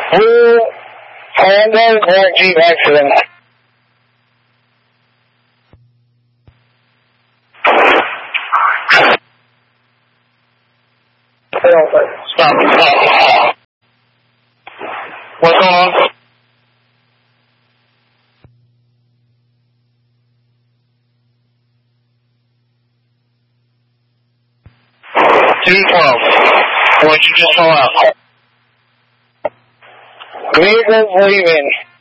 We handle energy accident. Stop. What's going on? T12. What'd you just pull out? Vehicles leaving.